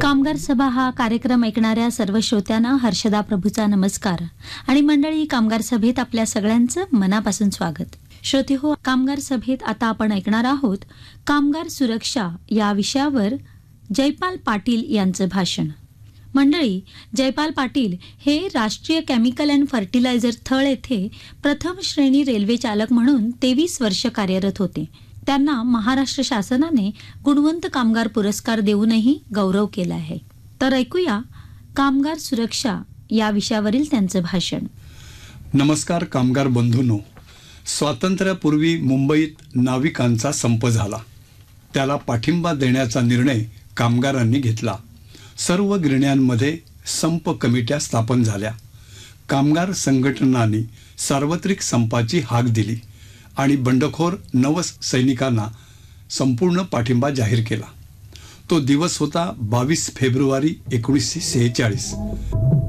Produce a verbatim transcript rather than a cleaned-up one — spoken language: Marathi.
कामगार सभा हा कार्यक्रम ऐकणाऱ्या सर्व श्रोत्यांना हर्षदा प्रभूचा नमस्कार आणि मंडळी, कामगार सभेत आपल्या सगळ्यांचं मनापासून स्वागत. श्रोते हो, कामगार सभेत आता आपण ऐकणार आहोत कामगार सुरक्षा या विषयावर जयपाल पाटील यांचं भाषण. मंडळी, जयपाल पाटील हे राष्ट्रीय केमिकल अँड फर्टिलायझर थळ येथे प्रथम श्रेणी रेल्वे चालक म्हणून तेवीस वर्ष कार्यरत होते. त्यांना महाराष्ट्र शासनाने गुणवंत कामगार पुरस्कार देऊनही गौरव केला आहे. तर ऐकूया कामगार सुरक्षा या विषयावरील त्यांचं भाषण. नमस्कार कामगार बंधूंनो, स्वातंत्र्यापूर्वी मुंबईत नाविकांचा संप झाला. त्याला पाठिंबा देण्याचा निर्णय कामगारांनी घेतला. सर्व गिरण्यांमध्ये संप कमिट्या स्थापन झाल्या. कामगार संघटनांनी सार्वत्रिक संपाची हाक दिली आणि बंडखोर नवसैनिकांना संपूर्ण पाठिंबा जाहीर केला. तो दिवस होता बावीस फेब्रुवारी एकोणीसशे सेहेचाळीस.